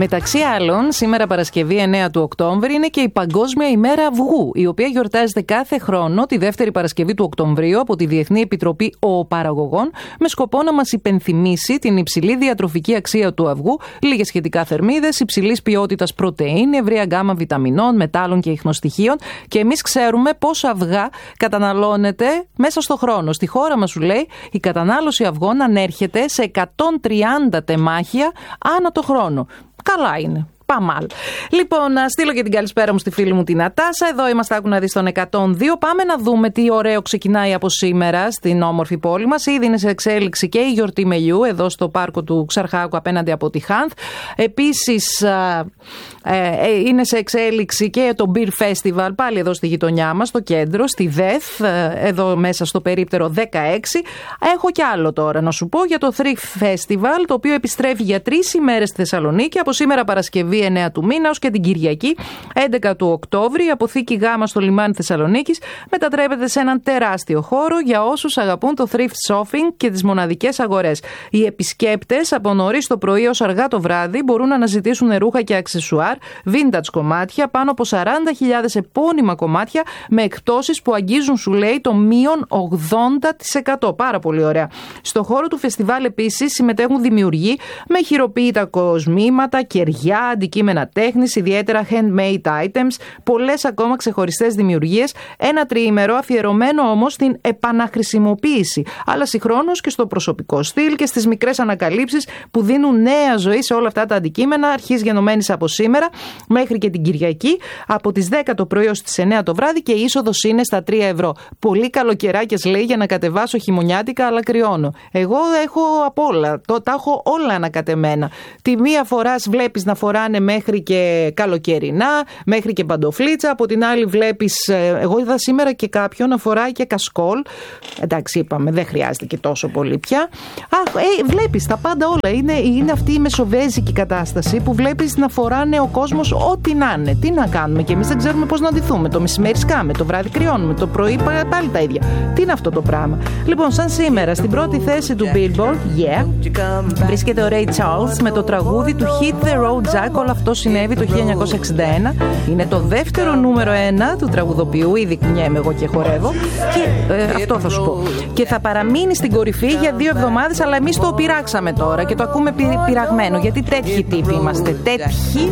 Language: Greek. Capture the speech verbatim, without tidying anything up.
Μεταξύ άλλων, σήμερα Παρασκευή εννέα του Οκτώβρη είναι και η Παγκόσμια ημέρα αυγού, η οποία γιορτάζεται κάθε χρόνο τη δεύτερη Παρασκευή του Οκτωβρίου από τη Διεθνή Επιτροπή Οοπαραγωγών, με σκοπό να μας υπενθυμίσει την υψηλή διατροφική αξία του αυγού, λίγες σχετικά θερμίδες, υψηλής ποιότητας πρωτεΐνη, ευρεία γκάμα βιταμινών, μετάλλων και ιχνοστοιχείων. Και εμείς ξέρουμε πόσα αυγά καταναλώνεται μέσα στο χρόνο. Στη χώρα μας, σου λέει, η κατανάλωση αυγών ανέρχεται σε εκατόν τριάντα τεμάχια ανά το χρόνο. Καλά είναι. Πάμε άλλο. Λοιπόν, να στείλω και την καλησπέρα μου στη φίλη μου την Νατάσα. Εδώ είμαστε, άκου να δεις, στον εκατόν δύο. Πάμε να δούμε τι ωραίο ξεκινάει από σήμερα στην όμορφη πόλη μας. Ήδη είναι σε εξέλιξη και η γιορτή μελιού εδώ στο πάρκο του Ξαρχάκου απέναντι από τη Χάνθ. Επίσης, ε, είναι σε εξέλιξη και το Beer Festival πάλι εδώ στη γειτονιά μας, στο κέντρο, στη ΔΕΘ, εδώ μέσα στο περίπτερο δεκαέξι. Έχω κι άλλο τώρα να σου πω για το Thrift Festival, το οποίο επιστρέφει για τρεις ημέρες στη Θεσσαλονίκη, από σήμερα Παρασκευή εννέα του μήνα ως και την Κυριακή έντεκα του Οκτώβρη. Η αποθήκη Γ στο λιμάνι Θεσσαλονίκης μετατρέπεται σε έναν τεράστιο χώρο για όσους αγαπούν το thrift shopping και τις μοναδικές αγορές. Οι επισκέπτες από νωρίς το πρωί ως αργά το βράδυ μπορούν να αναζητήσουν ρούχα και αξεσουάρ, vintage κομμάτια, πάνω από σαράντα χιλιάδες επώνυμα κομμάτια με εκπτώσεις που αγγίζουν, σου λέει, το μείον ογδόντα τοις εκατό. Πάρα πολύ ωραία. Στο χώρο του φεστιβάλ επίσης συμμετέχουν δημιουργοί με χειροποίητα κοσμήματα, κεριά, αντικείμενα τέχνης, ιδιαίτερα handmade items, πολλές ακόμα ξεχωριστές δημιουργίες, ένα τριήμερο αφιερωμένο όμως στην επαναχρησιμοποίηση, αλλά συγχρόνως και στο προσωπικό στυλ και στις μικρές ανακαλύψεις που δίνουν νέα ζωή σε όλα αυτά τα αντικείμενα, αρχής γενομένης από σήμερα μέχρι και την Κυριακή, από τις δέκα το πρωί ως τις εννέα το βράδυ, και η είσοδος είναι στα τρία ευρώ. Πολύ καλοκαιράκες, λέει, για να κατεβάσω χειμωνιάτικα, αλλά κρυώνω. Εγώ έχω απ' όλα, το, τα έχω όλα ανακατεμένα. Τη μία φορά βλέπεις να φοράνε μέχρι και καλοκαιρινά, μέχρι και παντοφλίτσα. Από την άλλη βλέπεις, εγώ είδα σήμερα και κάποιον να φοράει και κασκόλ. Εντάξει, είπαμε, δεν χρειάζεται και τόσο πολύ πια. Α, ε, βλέπεις τα πάντα όλα. Είναι, είναι αυτή η μεσοβέζικη κατάσταση που βλέπεις να φοράνε ο κόσμος ό,τι να είναι. Τι να κάνουμε, και εμείς δεν ξέρουμε πώς να ντυθούμε. Το μεσημέρι σκάμε, το βράδυ κρυώνουμε, το πρωί πάλι τα ίδια. Τι είναι αυτό το πράγμα. Λοιπόν, σαν σήμερα, στην πρώτη θέση του Billboard, yeah, βρίσκεται ο Ray Charles με το τραγούδι του Hit the Road Jack. Όλο αυτό συνέβη το χίλια εννιακόσια εξήντα ένα. Είναι το δεύτερο νούμερο ένα του τραγουδοποιού. Ήδη κουνιέμαι εγώ και χορεύω. Και ε, αυτό θα σου πω. Και θα παραμείνει στην κορυφή για δύο εβδομάδες, αλλά εμείς το πειράξαμε τώρα και το ακούμε πειραγμένο. Γιατί τέτοιοι τύποι είμαστε. Τέτοιοι